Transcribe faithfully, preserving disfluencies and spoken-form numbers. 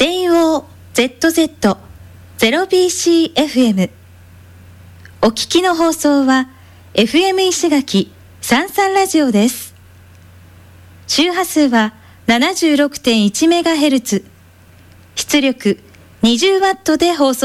ジェイオーゼットゼットゼロビーシーエフエム お聞きの放送は エフエム 石垣さんさんラジオです。周波数は ななじゅうろくてんいちメガヘルツ、出力にじゅうワットで放送